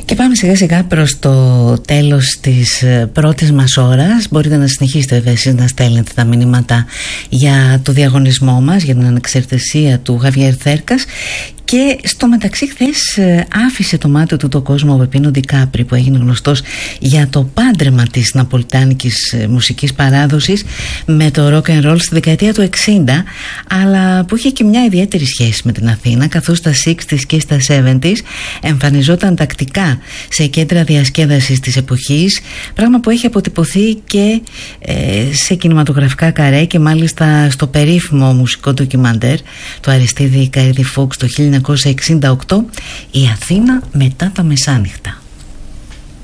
Και πάμε σιγά σιγά προς το τέλος της πρώτης μας ώρας. Μπορείτε να συνεχίσετε βέβαια εσείς να στέλνετε τα μηνύματα για το διαγωνισμό μας, για την ανεξαρτησία του Χαβιέρ Θέρκας. Και στο μεταξύ χθες άφησε το μάτι του το κόσμο ο Πεπίνο Ντικάπρι, που έγινε γνωστός για το πάντρεμα της ναπολιτάνικης μουσικής παράδοσης με το rock and roll στη δεκαετία του 60, αλλά που είχε και μια ιδιαίτερη σχέση με την Αθήνα, καθώς στα 60s και στα 70s εμφανιζόταν τακτικά σε κέντρα διασκέδασης της εποχής, πράγμα που έχει αποτυπωθεί και σε κινηματογραφικά καρέ, και μάλιστα στο περίφημο μουσικό ντοκιμαντέρ του Αριστίδη Καρίδη Φόξ το 1968, «Η Αθήνα μετά τα μεσάνυχτα».